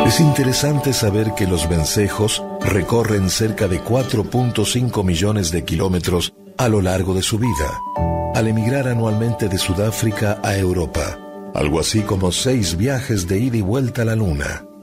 Es interesante saber que los vencejos recorren cerca de 4.5 millones de kilómetros a lo largo de su vida, al emigrar anualmente de Sudáfrica a Europa, algo así como 6 viajes de ida y vuelta a la Luna.